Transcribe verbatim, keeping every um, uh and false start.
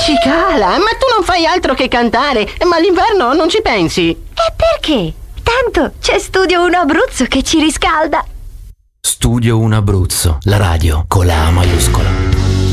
Cicala, ma tu non fai altro che cantare, ma all'inverno non ci pensi. E perché? Tanto c'è Studio uno Abruzzo che ci riscalda. Studio uno Abruzzo, la radio con la A maiuscola.